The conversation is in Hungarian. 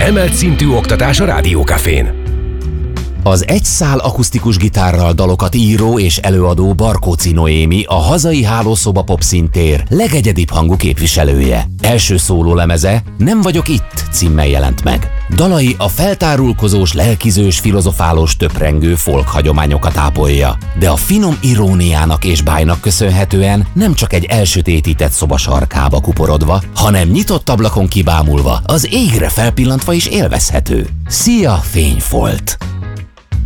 Emelt szintű oktatás a Rádiókafén. Az egy szál akusztikus gitárral dalokat író és előadó Barkóczy Noémi a hazai hálószoba popszíntér legegyedibb hangú képviselője. Első szólólemeze Nem vagyok itt címmel jelent meg. Dalai a feltárulkozós, lelkizős, filozofálós, töprengő folk hagyományokat ápolja, de a finom iróniának és bájnak köszönhetően nem csak egy elsötétített szoba sarkába kuporodva, hanem nyitott ablakon kibámulva, az égre felpillantva is élvezhető. Szia, fényfolt!